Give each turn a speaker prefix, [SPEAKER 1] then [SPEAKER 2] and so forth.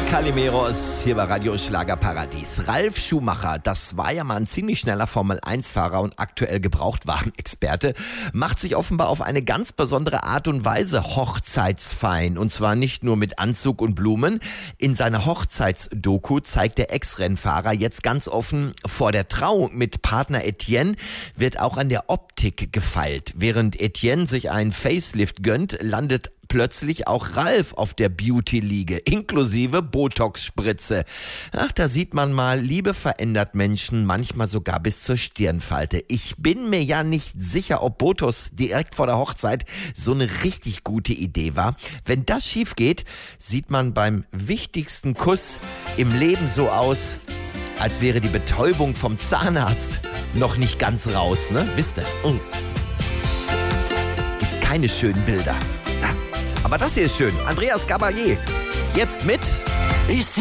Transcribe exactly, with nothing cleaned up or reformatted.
[SPEAKER 1] Kalimeros hier bei Radio Schlagerparadies. Ralf Schumacher, das war ja mal ein ziemlich schneller Formel eins Fahrer und aktuell Gebrauchtwagen-Experte, macht sich offenbar auf eine ganz besondere Art und Weise hochzeitsfein. Und zwar nicht nur mit Anzug und Blumen. In seiner Hochzeitsdoku zeigt der Ex-Rennfahrer jetzt ganz offen, vor der Trauung mit Partner Etienne wird auch an der Optik gefeilt. Während Etienne sich einen Facelift gönnt, landet plötzlich auch Ralf auf der Beauty-Liege, inklusive Botox-Spritze. Ach, da sieht man mal, Liebe verändert Menschen, manchmal sogar bis zur Stirnfalte. Ich bin mir ja nicht sicher, ob Botox direkt vor der Hochzeit so eine richtig gute Idee war. Wenn das schief geht, sieht man beim wichtigsten Kuss im Leben so aus, als wäre die Betäubung vom Zahnarzt noch nicht ganz raus, ne? Wisst ihr? Mm. Gibt keine schönen Bilder. Aber das hier ist schön. Andreas Gabalier. Jetzt mit...